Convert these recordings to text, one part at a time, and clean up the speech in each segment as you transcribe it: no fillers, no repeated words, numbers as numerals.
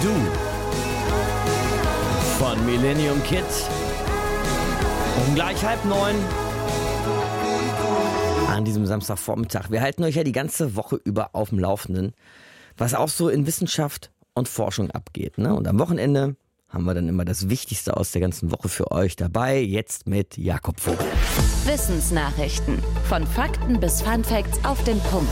Du von Millennium Kids. Um gleich 8:30 an diesem Samstagvormittag. Wir halten euch ja die ganze Woche über auf dem Laufenden, was auch so in Wissenschaft und Forschung abgeht. Ne? Und am Wochenende haben wir dann immer das Wichtigste aus der ganzen Woche für euch dabei. Jetzt mit Jakob Vogel. Wissensnachrichten. Von Fakten bis Funfacts auf den Punkt.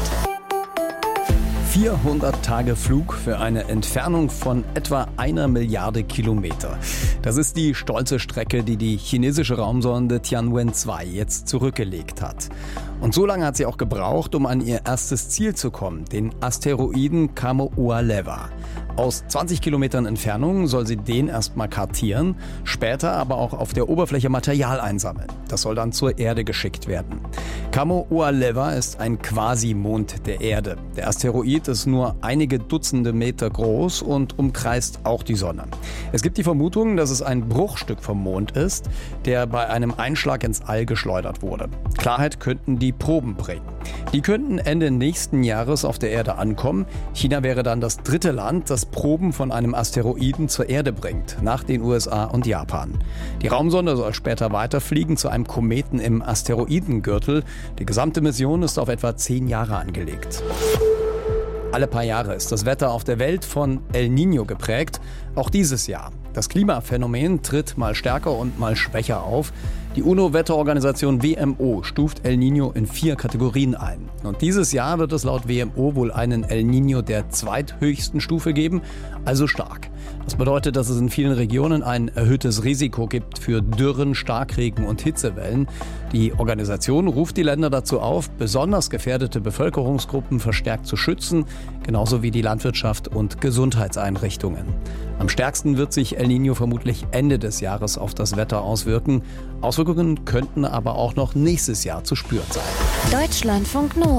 400 Tage Flug für eine Entfernung von etwa 1 Milliarde Kilometer. Das ist die stolze Strecke, die die chinesische Raumsonde Tianwen-2 jetzt zurückgelegt hat. Und so lange hat sie auch gebraucht, um an ihr erstes Ziel zu kommen, den Asteroiden Kamo'ula-Lewa. Aus 20 Kilometern Entfernung soll sie den erstmal kartieren, später aber auch auf der Oberfläche Material einsammeln. Das soll dann zur Erde geschickt werden. Kamo'ula-Lewa ist ein Quasimond der Erde. Der Asteroid ist nur einige Dutzende Meter groß und umkreist auch die Sonne. Es gibt die Vermutung, dass es ein Bruchstück vom Mond ist, der bei einem Einschlag ins All geschleudert wurde. Klarheit könnten die Proben bringen. Die könnten Ende nächsten Jahres auf der Erde ankommen. China wäre dann das dritte Land, das Proben von einem Asteroiden zur Erde bringt, nach den USA und Japan. Die Raumsonde soll später weiterfliegen zu einem Kometen im Asteroidengürtel. Die gesamte Mission ist auf etwa 10 Jahre angelegt. Alle paar Jahre ist das Wetter auf der Welt von El Niño geprägt, auch dieses Jahr. Das Klimaphänomen tritt mal stärker und mal schwächer auf. Die UNO-Wetterorganisation WMO stuft El Niño in 4 Kategorien ein. Und dieses Jahr wird es laut WMO wohl einen El Niño der zweithöchsten Stufe geben, also stark. Das bedeutet, dass es in vielen Regionen ein erhöhtes Risiko gibt für Dürren, Starkregen und Hitzewellen. Die Organisation ruft die Länder dazu auf, besonders gefährdete Bevölkerungsgruppen verstärkt zu schützen, genauso wie die Landwirtschaft und Gesundheitseinrichtungen. Am stärksten wird sich El Niño vermutlich Ende des Jahres auf das Wetter auswirken. Auswirkungen könnten aber auch noch nächstes Jahr zu spüren sein. Deutschlandfunk Nova.